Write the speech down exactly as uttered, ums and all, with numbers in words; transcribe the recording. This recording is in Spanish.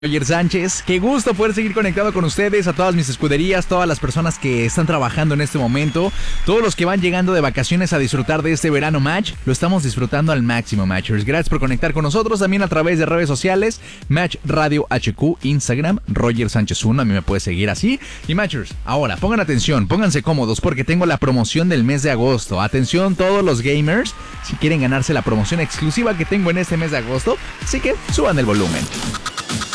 Roger Sánchez, qué gusto poder seguir conectado con ustedes, a todas mis escuderías, todas las personas que están trabajando en este momento, todos los que van llegando de vacaciones a disfrutar de este verano Match, lo estamos disfrutando al máximo, Matchers. Gracias por conectar con nosotros también a través de redes sociales, Match Radio H Q, Instagram, Roger Sánchez uno, a mí me puede seguir así. Y Matchers, ahora pongan atención, pónganse cómodos porque tengo la promoción del mes de agosto. Atención todos los gamers, si quieren ganarse la promoción exclusiva que tengo en este mes de agosto, así que suban el volumen.